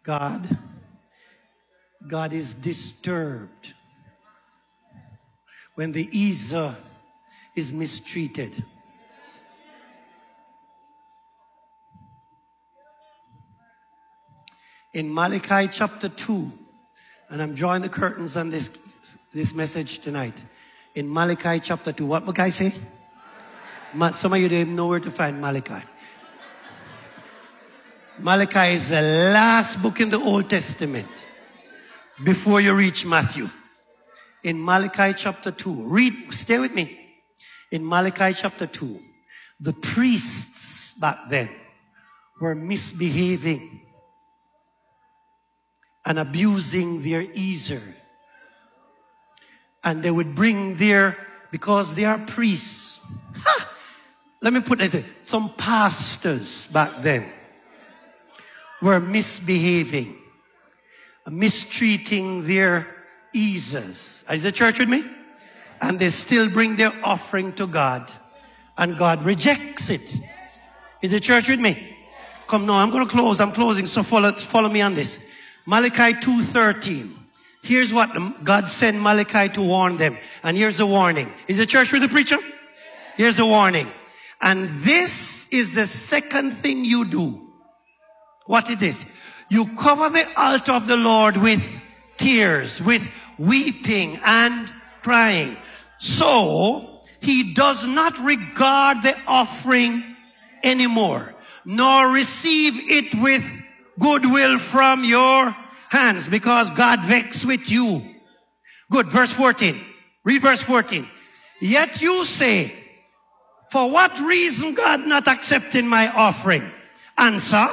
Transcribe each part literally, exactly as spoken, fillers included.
God, God is disturbed when the Ezer is mistreated. In Malachi chapter two, and I'm drawing the curtains on this, this message tonight. In Malachi chapter two, what would I say? Ma- Some of you don't even know where to find Malachi. Malachi is the last book in the Old Testament before you reach Matthew. In Malachi chapter two, read, stay with me. In Malachi chapter two, the priests back then were misbehaving and abusing their Ezer. And they would bring their, because they are priests. Ha! Let me put it, some pastors back then were misbehaving, mistreating their Ezers. Is the church with me? And they still bring their offering to God, and God rejects it. Is the church with me? Come now, I'm going to close. I'm closing, so follow, follow me on this. Malachi two thirteen. Here's what God sent Malachi to warn them. And here's the warning. Is the church with the preacher? Here's the warning. And this is the second thing you do. What is it? You cover the altar of the Lord with tears, with weeping and crying. So, he does not regard the offering anymore, nor receive it with goodwill from your hands, because God vexed with you. Good. Verse fourteen. Read verse fourteen. Yet you say, for what reason God not accepting my offering? Answer,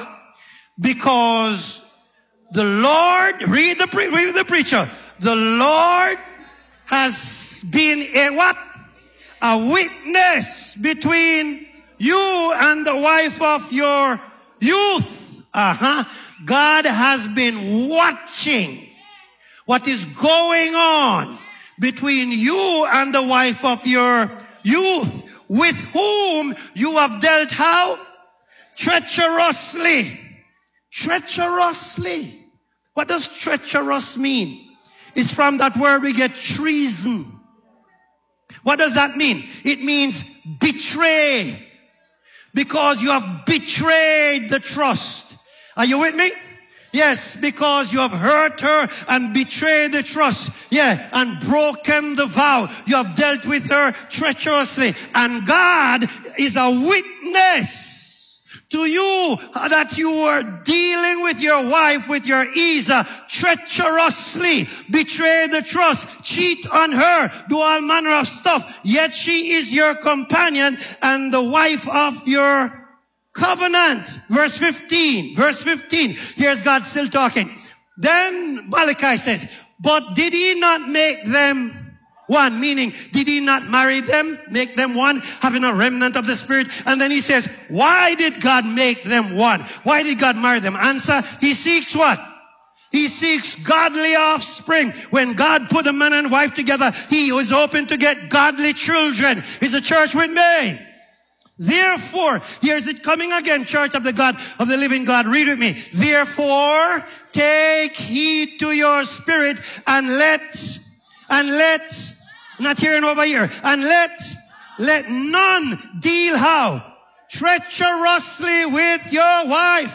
because the Lord, read the, pre- read the preacher, the Lord has been a what? A witness between you and the wife of your youth. Uh-huh. God has been watching what is going on between you and the wife of your youth, with whom you have dealt how? Treacherously. Treacherously. What does treacherous mean? It's from that word we get treason. What does that mean? It means betray. Because you have betrayed the trust. Are you with me? Yes, because you have hurt her and betrayed the trust. Yeah, and broken the vow. You have dealt with her treacherously. And God is a witness to you that you were dealing with your wife, with your Ezer, treacherously, betray the trust, cheat on her, do all manner of stuff. Yet she is your companion and the wife of your covenant. Verse fifteen. Verse fifteen. Here's God still talking. Then Malachi says, but did he not make them one? Meaning, did he not marry them, make them one, having a remnant of the Spirit? And then he says, why did God make them one? Why did God marry them? Answer, he seeks what? He seeks godly offspring. When God put a man and wife together, he was open to get godly children. Is the church with me? Therefore, here's it coming again, church of the God, of the living God. Read with me. Therefore, take heed to your spirit and let, and let, not here and over here, and let, let none deal how? Treacherously with your wife.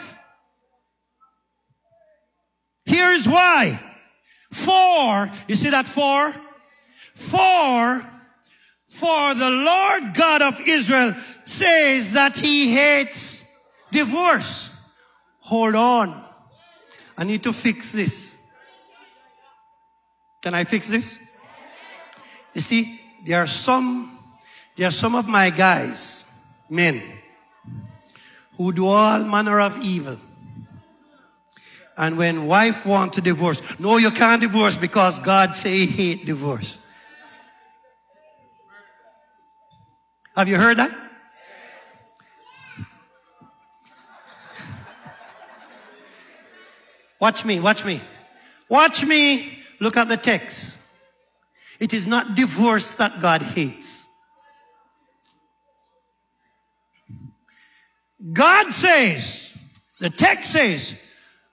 Here's why. For, you see that for? For, for the Lord God of Israel says that he hates divorce. Hold on. I need to fix this. Can I fix this? You see, there are some, there are some of my guys, men, who do all manner of evil. And when wife want to divorce, no, you can't divorce because God say he hate divorce. Have you heard that? Watch me, watch me. Watch me look at the text. It is not divorce that God hates. God says, the text says,